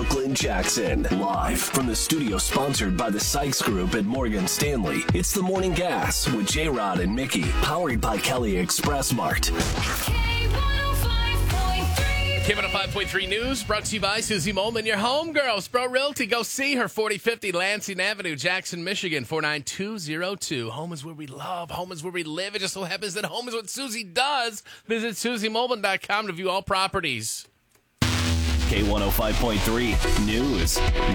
Brooklyn Jackson. Live from the studio sponsored by the Sykes Group at Morgan Stanley. It's the Morning Gas with J-Rod and Mickey. Powered by Kelly Express Mart. K105.3 News brought to you by Susie Molman, your homegirl, Spro Realty. Go see her, 4050 Lansing Avenue, Jackson, Michigan, 49202. Home is where we love. Home is where we live. It just so happens that home is what Susie does. Visit SusieMolman.com to view all properties. K105.3 News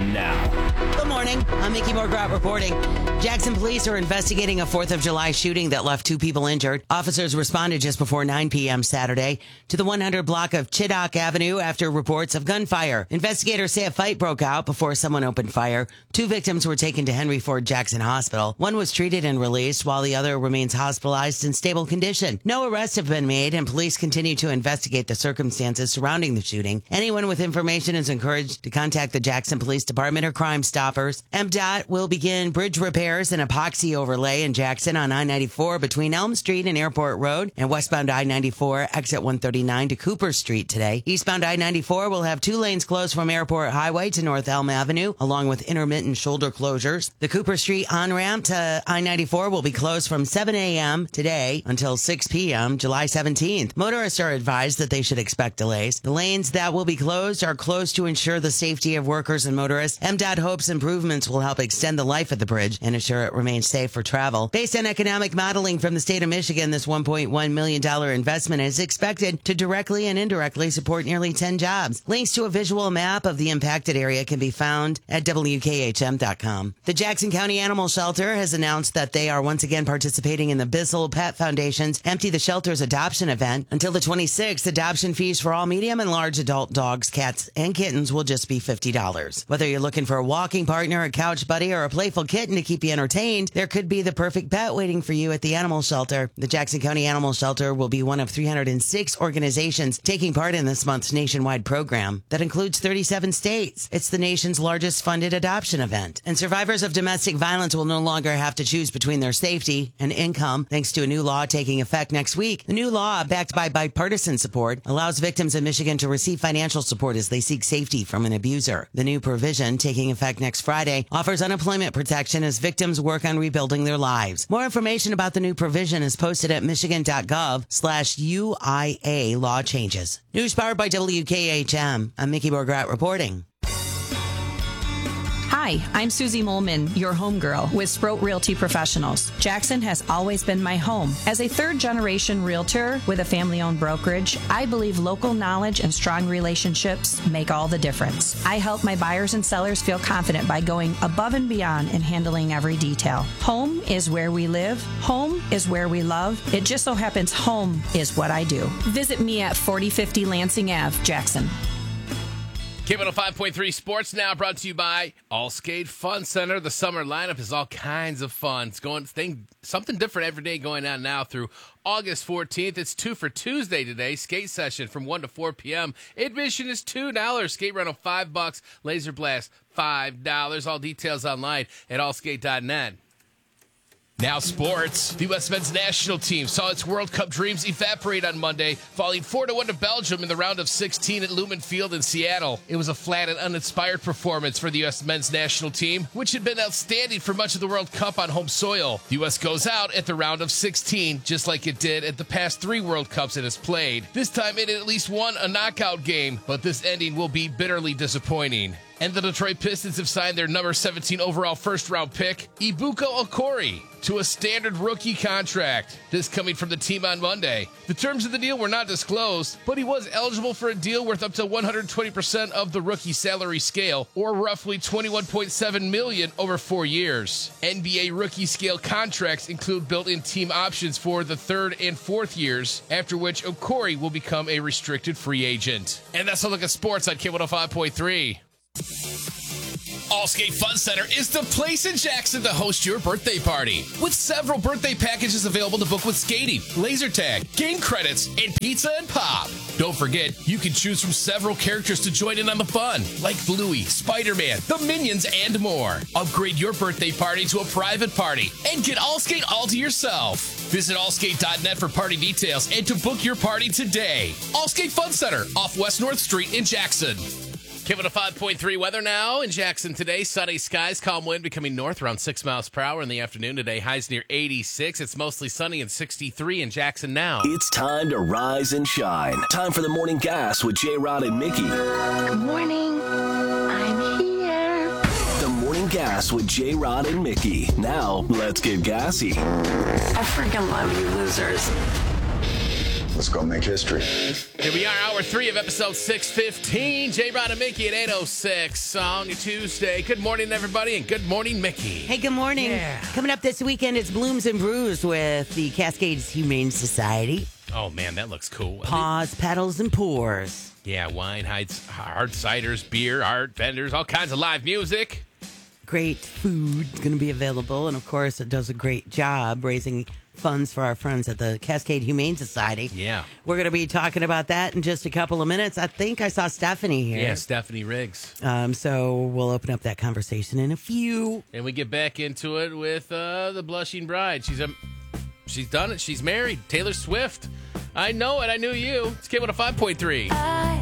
now. Good morning. I'm Mickey Morgrat reporting. Jackson police are investigating a 4th of July shooting that left 2 people injured. Officers responded just before 9 p.m. Saturday to the 100 block of Chiddock Avenue after reports of gunfire. Investigators say a fight broke out before someone opened fire. 2 victims were taken to Henry Ford Jackson Hospital. One was treated and released while the other remains hospitalized in stable condition. No arrests have been made and police continue to investigate the circumstances surrounding the shooting. Anyone with information is encouraged to contact the Jackson Police Department or Crime Stoppers. MDOT will begin bridge repairs and epoxy overlay in Jackson on I-94 between Elm Street and Airport Road and westbound I-94 exit 139 to Cooper Street today. Eastbound I-94 will have 2 lanes closed from Airport Highway to North Elm Avenue, along with intermittent shoulder closures. The Cooper Street on-ramp to I-94 will be closed from 7 a.m. today until 6 p.m. July 17th. Motorists are advised that they should expect delays. The lanes that will be closed are closed to ensure the safety of workers and motorists. MDOT hopes improvements will help extend the life of the bridge and ensure it remains safe for travel. Based on economic modeling from the state of Michigan, this $1.1 million investment is expected to directly and indirectly support nearly 10 jobs. Links to a visual map of the impacted area can be found at WKHM.com. The Jackson County Animal Shelter has announced that they are once again participating in the Bissell Pet Foundation's Empty the Shelter's adoption event. Until the 26th, adoption fees for all medium and large adult dogs, cats, and kittens will just be $50. Whether you're looking for a walking partner, a couch buddy, or a playful kitten to keep you entertained, there could be the perfect pet waiting for you at the animal shelter. The Jackson County Animal Shelter will be one of 306 organizations taking part in this month's nationwide program that includes 37 states. It's the nation's largest funded adoption event. And survivors of domestic violence will no longer have to choose between their safety and income thanks to a new law taking effect next week. The new law, backed by bipartisan support, allows victims in Michigan to receive financial support as they seek safety from an abuser. The new provision, taking effect next Friday, offers unemployment protection as victims work on rebuilding their lives. More information about the new provision is posted at michigan.gov/UIA law changes. News powered by WKHM. I'm Mickey Morgrat reporting. Hi, I'm Susie Molman, your homegirl with Sprout Realty Professionals. Jackson has always been my home. As a third-generation realtor with a family-owned brokerage, I believe local knowledge and strong relationships make all the difference. I help my buyers and sellers feel confident by going above and beyond and handling every detail. Home is where we live. Home is where we love. It just so happens home is what I do. Visit me at 4050 Lansing Ave, Jackson. K105.3 Sports Now brought to you by Allskate Fun Center. The summer lineup is all kinds of fun. It's something different every day going on now through August 14th. It's 2 for Tuesday today. Skate session from 1 to 4 p.m. Admission is $2. Skate rental $5. Laser blast $5. All details online at allskate.net. Now sports. The U.S. men's national team saw its World Cup dreams evaporate on Monday, falling 4-1 to Belgium in the round of 16 at Lumen Field in Seattle. It was a flat and uninspired performance for the U.S. men's national team, which had been outstanding for much of the World Cup on home soil. The U.S. goes out at the round of 16, just like it did at the past 3 World Cups it has played. This time it at least won a knockout game, but this ending will be bitterly disappointing. And the Detroit Pistons have signed their number 17 overall first-round pick, Ibuka Okori, to a standard rookie contract. This coming from the team on Monday. The terms of the deal were not disclosed, but he was eligible for a deal worth up to 120% of the rookie salary scale, or roughly $21.7 million over 4 years. NBA rookie scale contracts include built-in team options for the 3rd and 4th years, after which Okori will become a restricted free agent. And that's a look at sports on K105.3. Allskate Fun Center is the place in Jackson to host your birthday party. With several birthday packages available to book with skating, laser tag, game credits, and pizza and pop. Don't forget, you can choose from several characters to join in on the fun, like Bluey, Spider-Man, the Minions, and more. Upgrade your birthday party to a private party and get Allskate all to yourself. Visit allskate.net for party details and to book your party today. Allskate Fun Center off West North Street in Jackson. Giving a 5.3 weather now in Jackson today. Sunny skies, calm wind becoming north around 6 miles per hour in the afternoon today. Highs near 86. It's mostly sunny and 63 in Jackson now. It's time to rise and shine. Time for the morning gas with J-Rod and Mickey. Good morning. I'm here. The morning gas with J-Rod and Mickey. Now, let's get gassy. I freaking love you losers. Let's go make history. Here we are, hour 3 of episode 615. J-Rod and Mickey at 8:06 on your Tuesday. Good morning, everybody, and good morning, Mickey. Hey, good morning. Yeah. Coming up this weekend, it's Blooms and Brews with the Cascades Humane Society. Oh, man, that looks cool. Paws, pedals, and pours. Yeah, wine, hard ciders, beer, art, vendors, all kinds of live music. Great food is going to be available. And, of course, it does a great job raising funds for our friends at the Cascade Humane Society. Yeah. We're going to be talking about that in just a couple of minutes. I think I saw Stephanie here. Yeah, Stephanie Riggs. So we'll open up that conversation in a few. And we get back into it with the blushing bride. She's done it. She's married. Taylor Swift. I know it. I knew you. Let's give it a 5.3. I